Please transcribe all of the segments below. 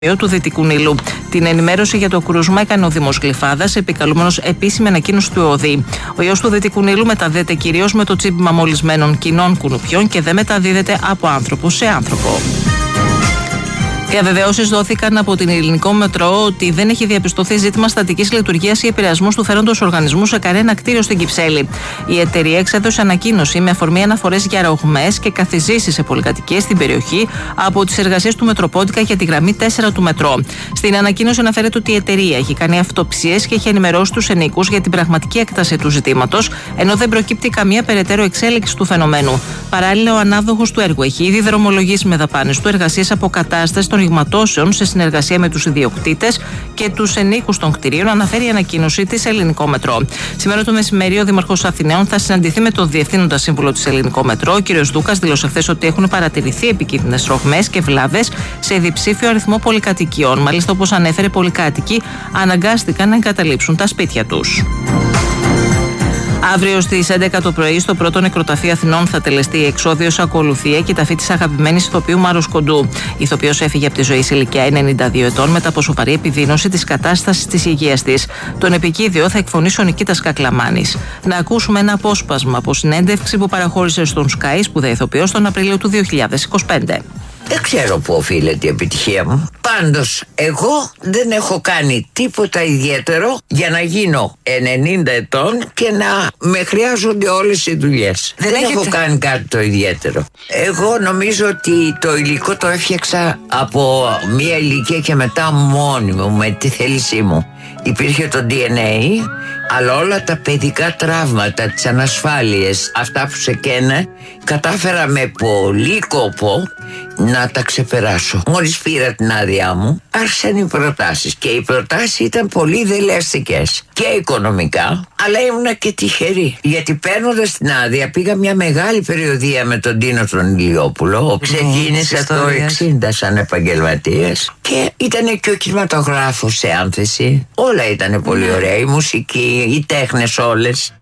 του Δυτικού Νείλου. Την ενημέρωση για το κρούσμα έκανε ο Δήμος Γλυφάδας, επικαλούμενος επίσημη ανακοίνωση του ΕΟΔΗ. Ο ιός του Δυτικού Νείλου μεταδίδεται κυρίως με το τσίπημα μολυσμένων κοινών κουνουπιών και δεν μεταδίδεται από άνθρωπο σε άνθρωπο. Διαβεβαιώσεις δόθηκαν από την Ελληνικό Μετρό ότι δεν έχει διαπιστωθεί ζήτημα στατικής λειτουργίας ή επηρεασμού του φέροντος οργανισμού σε κανένα κτίριο στην Κυψέλη. Η εταιρεία εξέδωσε ανακοίνωση με αφορμή αναφορές για ρογμές και καθιζήσεις σε πολυκατοικίες στην περιοχή από τις εργασίες του Μετροπόντικα για τη γραμμή 4 του Μετρό. Στην ανακοίνωση αναφέρεται ότι η εταιρεία έχει κάνει αυτοψίες και έχει ενημερώσει τους ενοικούς για την πραγματική έκταση του ζητήματος, ενώ δεν προκύπτει καμία περαιτέρω εξέλιξη του φαινομένου. Παράλληλα, ο ανάδοχος του έργου έχει ήδη δρομολογήσει με δαπάνες του εργασίες αποκατάσταση των ρηγματώσεων σε συνεργασία με τους ιδιοκτήτες και τους ενοίκους των κτηρίων, αναφέρει η ανακοίνωση της Ελληνικό Μετρό. Σήμερα το μεσημέρι, ο Δήμαρχος Αθηναίων θα συναντηθεί με τον Διευθύνοντα Σύμβουλο της Ελληνικό Μετρό. Ο κ. Δούκας δήλωσε χθες ότι έχουν παρατηρηθεί επικίνδυνες ρογμές και βλάβες σε διψήφιο αριθμό πολυκατοικιών. Μάλιστα, όπως ανέφερε, πολυκάτοικοι αναγκάστηκαν να εγκαταλείψουν τα σπίτια τους. Αύριο στις 11 το πρωί, στο πρώτο νεκροταφείο Αθηνών, θα τελεστεί η εξώδιος ακολουθία και ταφή της αγαπημένης ηθοποιού Μάρους Κοντού. Η ηθοποιός έφυγε από τη ζωή σε ηλικία 92 ετών μετά από σοβαρή επιδείνωση της κατάστασης της υγείας της. Τον επικίδιο θα εκφωνήσει ο Νικήτας Κακλαμάνης. Να ακούσουμε ένα απόσπασμα από συνέντευξη που παραχώρησε στον Sky, σπουδαία ηθοποιός, τον Απρίλιο του 2025. Δεν ξέρω πού οφείλεται η επιτυχία μου. Πάντως, εγώ δεν έχω κάνει τίποτα ιδιαίτερο για να γίνω 90 ετών και να με χρειάζονται όλες οι δουλειές. Δεν έχω κάνει κάτι το ιδιαίτερο. Εγώ νομίζω ότι το υλικό το έφτιαξα από μία ηλικία και μετά μόνη μου, με τη θέλησή μου. Υπήρχε το DNA, αλλά όλα τα παιδικά τραύματα, τις ανασφάλειες, αυτά που σε καίνε, κατάφερα με πολύ κόπο να τα ξεπεράσω. Μόλις πήρα την άδειά μου, άρχισαν οι προτάσεις και οι προτάσεις ήταν πολύ δελεαστικές και οικονομικά, αλλά ήμουνα και τυχερή. Γιατί παίρνοντας την άδεια πήγα μια μεγάλη περιοδεία με τον Τίνο τον Ηλιόπουλο. Ξεκίνησα το 60 σαν επαγγελματίας και ήταν και ο κινηματογράφος σε άνθεση. Όλα ήταν πολύ ωραία, η μουσική, οι τέχνες όλες.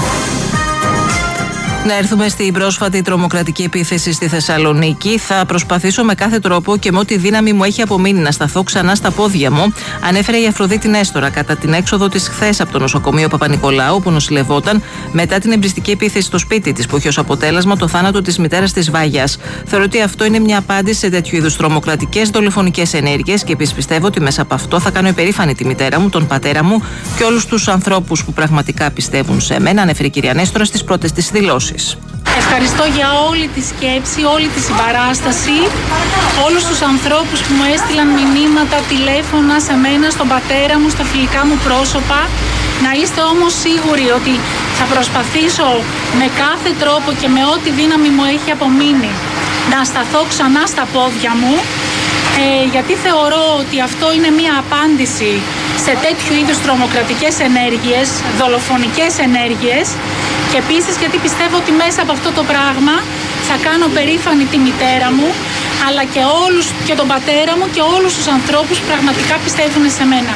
Να έρθουμε στην πρόσφατη τρομοκρατική επίθεση στη Θεσσαλονίκη. Θα προσπαθήσω με κάθε τρόπο και με ό,τι δύναμη μου έχει απομείνει να σταθώ ξανά στα πόδια μου, ανέφερε η Αφροδίτη Νέστορα κατά την έξοδο της χθες από το νοσοκομείο Παπα-Νικολάου, όπου νοσηλευόταν μετά την εμπριστική επίθεση στο σπίτι της, που είχε ως αποτέλεσμα το θάνατο της μητέρας της Βάγιας. Θεωρώ ότι αυτό είναι μια απάντηση σε τέτοιου είδους τρομοκρατικές δολοφονικές ενέργειες και επίσης πιστεύω ότι μέσα από αυτό θα κάνω υπερήφανη τη μητέρα μου, τον πατέρα μου και όλους τους ανθρώπους που πραγματικά πιστεύουν σε μένα, ανέφερε η κυρία Νέστορα στις πρώτες της δηλώσεις. Ευχαριστώ για όλη τη σκέψη, όλη τη συμπαράσταση, όλους τους ανθρώπους που μου έστειλαν μηνύματα, τηλέφωνα σε μένα, στον πατέρα μου, στα φιλικά μου πρόσωπα. Να είστε όμως σίγουροι ότι θα προσπαθήσω με κάθε τρόπο και με ό,τι δύναμη μου έχει απομείνει να σταθώ ξανά στα πόδια μου, γιατί θεωρώ ότι αυτό είναι μια απάντηση σε τέτοιου είδους τρομοκρατικές ενέργειες, δολοφονικές ενέργειες, και επίσης γιατί πιστεύω ότι μέσα από αυτό το πράγμα θα κάνω περήφανη τη μητέρα μου, αλλά και τον πατέρα μου και όλους τους ανθρώπους που πραγματικά πιστεύουν σε μένα.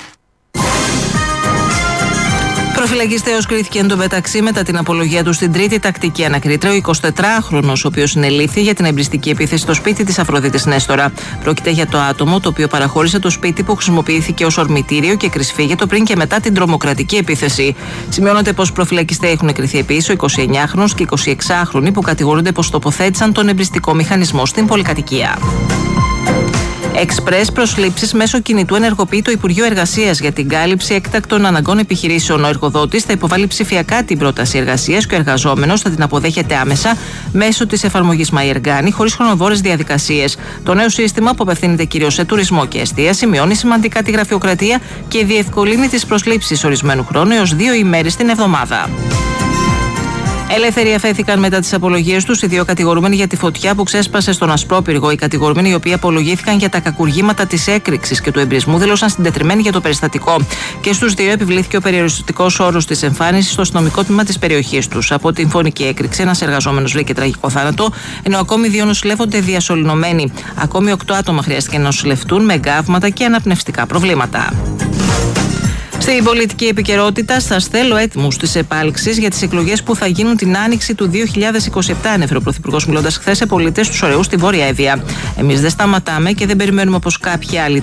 Προφυλακιστέος κρίθηκε εντωμεταξύ μετά την απολογία του στην τρίτη τακτική ανακρίτρια ο 24χρονος, ο οποίος συνελήφθη για την εμπριστική επίθεση στο σπίτι της Αφροδίτης Νέστορα. Πρόκειται για το άτομο το οποίο παραχώρησε το σπίτι που χρησιμοποιήθηκε ως ορμητήριο και κρυσφύγετο πριν και μετά την τρομοκρατική επίθεση. Σημειώνεται πως προφυλακιστέ έχουν κριθεί επίσης ο 29χρονος και 26χρονοι που κατηγορούνται πως τοποθέτησαν τον εμπριστικό μηχανισμό στην πολυκατοικία. Εξπρές προσλήψεις μέσω κινητού ενεργοποιεί το Υπουργείο Εργασίας για την κάλυψη έκτακτων αναγκών επιχειρήσεων. Ο εργοδότης θα υποβάλει ψηφιακά την πρόταση εργασίας και ο εργαζόμενος θα την αποδέχεται άμεσα μέσω της εφαρμογής MyErgani, χωρίς χρονοβόρες διαδικασίες. Το νέο σύστημα, που απευθύνεται κυρίως σε τουρισμό και εστίαση, μειώνει σημαντικά τη γραφειοκρατία και διευκολύνει τις προσλήψεις ορισμένου χρόνου έως 2 ημέρες την εβδομάδα. Ελεύθεροι αφέθηκαν μετά τις απολογίες τους οι δύο κατηγορούμενοι για τη φωτιά που ξέσπασε στον Ασπρόπυργο. Οι κατηγορούμενοι, οι οποίοι απολογήθηκαν για τα κακουργήματα της έκρηξης και του εμπρισμού, δήλωσαν συντετριμμένοι για το περιστατικό. Και στους δύο επιβλήθηκε ο περιοριστικός όρος της εμφάνισης στο αστυνομικό τμήμα της περιοχής τους. Από την φωνική έκρηξη, ένας εργαζόμενος βρήκε τραγικό θάνατο, ενώ ακόμη 2 νοσηλεύονται διασωληνωμένοι. Ακόμη 8 άτομα χρειάστηκε να νοσηλευτούν με γκάβματα και αναπνευστικά προβλήματα. Στην πολιτική επικαιρότητα, σας θέλω έτοιμους στις επάλξεις για τις εκλογές που θα γίνουν την άνοιξη του 2027, ανέφερε ο Πρωθυπουργός μιλώντας χθες σε πολίτες τους ωραίους στη Βόρεια Εύβοια. Εμείς δεν σταματάμε και δεν περιμένουμε όπως κάποιοι άλλοι